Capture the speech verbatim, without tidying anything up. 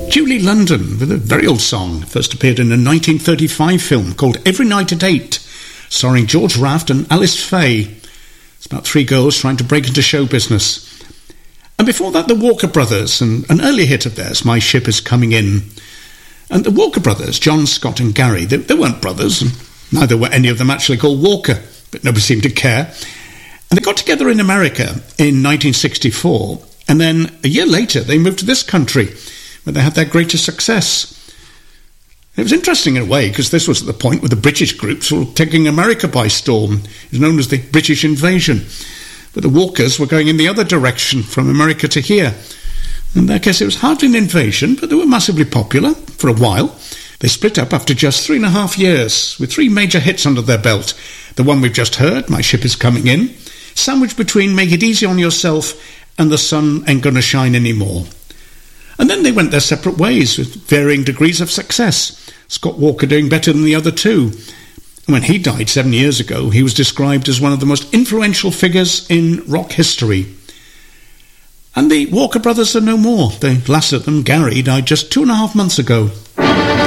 Julie London with a very old song. First appeared in a nineteen thirty-five film called Every Night at Eight, starring George Raft and Alice Faye. It's about three girls trying to break into show business. And before that, the Walker Brothers, and an early hit of theirs, My Ship Is Coming In. And the Walker Brothers, John, Scott and Gary, they, they weren't brothers, and neither were any of them actually called Walker, but nobody seemed to care. And they got together in America in nineteen sixty-four, and then a year later they moved to this country, where they had their greatest success. It was interesting in a way, because this was at the point where the British groups were taking America by storm. It was known as the British Invasion. But the Walkers were going in the other direction, from America to here. In their case, it was hardly an invasion, but they were massively popular for a while. They split up after just three and a half years, with three major hits under their belt. The one we've just heard, My Ship Is Coming In, sandwiched between Make It Easy on Yourself and The Sun Ain't Gonna Shine Anymore. And then they went their separate ways with varying degrees of success, Scott Walker doing better than the other two. And when he died seven years ago, he was described as one of the most influential figures in rock history. And the Walker Brothers are no more. The last of them, Gary, died just two and a half months ago.